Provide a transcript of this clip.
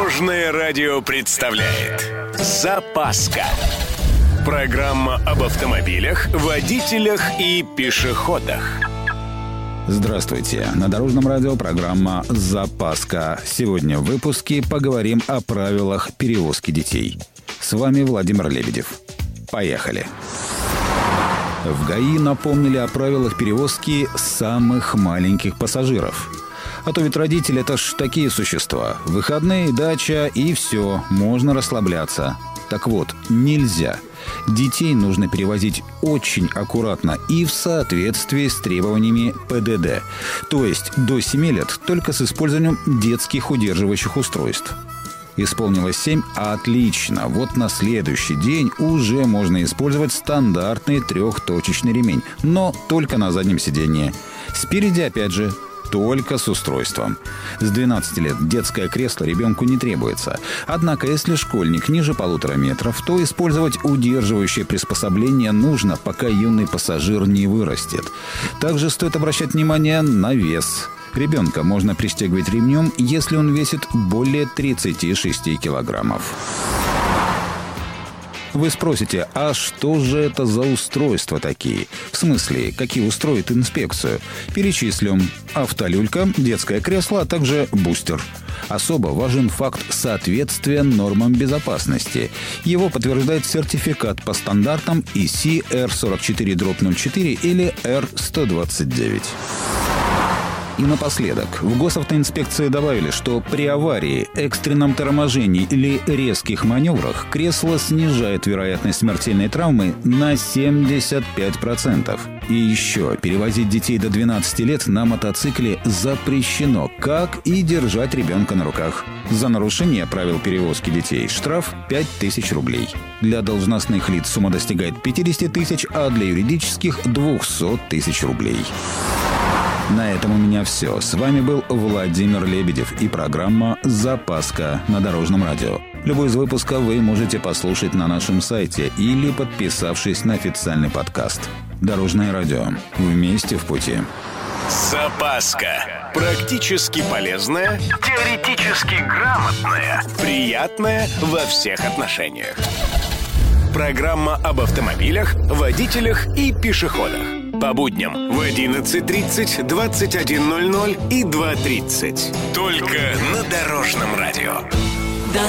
Дорожное радио представляет «Запаска». Программа об автомобилях, водителях и пешеходах. Здравствуйте! На Дорожном радио программа «Запаска». Сегодня в выпуске поговорим о правилах перевозки детей. С вами Владимир Лебедев. Поехали! В ГАИ напомнили о правилах перевозки самых маленьких пассажиров. А то ведь родители – это ж такие существа. Выходные, дача и все, можно расслабляться. Так вот, нельзя. Детей нужно перевозить очень аккуратно и в соответствии с требованиями ПДД. То есть до 7 лет только с использованием детских удерживающих устройств. Исполнилось 7 – отлично. Вот на следующий день уже можно использовать стандартный трехточечный ремень, но только на заднем сиденье. Спереди, опять же, только с устройством. С 12 лет детское кресло ребенку не требуется. Однако, если школьник ниже 1,5 метров, то использовать удерживающее приспособление нужно, пока юный пассажир не вырастет. Также стоит обращать внимание на вес. Ребенка можно пристегивать ремнем, если он весит более 36 килограммов. Вы спросите, а что же это за устройства такие? В смысле, какие устроит инспекцию? Перечислим. Автолюлька, детское кресло, а также бустер. Особо важен факт соответствия нормам безопасности. Его подтверждает сертификат по стандартам EC R44-04 или R129. И напоследок, в госавтоинспекции добавили, что при аварии, экстренном торможении или резких маневрах кресло снижает вероятность смертельной травмы на 75%. И еще, перевозить детей до 12 лет на мотоцикле запрещено, как и держать ребенка на руках. За нарушение правил перевозки детей штраф 5000 рублей. Для должностных лиц сумма достигает 50 тысяч, а для юридических – 200 тысяч рублей. На этом у меня все. С вами был Владимир Лебедев и программа «Запаска» на Дорожном радио. Любой из выпусков вы можете послушать на нашем сайте или подписавшись на официальный подкаст. Дорожное радио. Вместе в пути. «Запаска». Практически полезная, теоретически грамотная, приятная во всех отношениях. Программа об автомобилях, водителях и пешеходах. По будням в 11:30, 21:00 и 2:30. Только на Дорожном радио.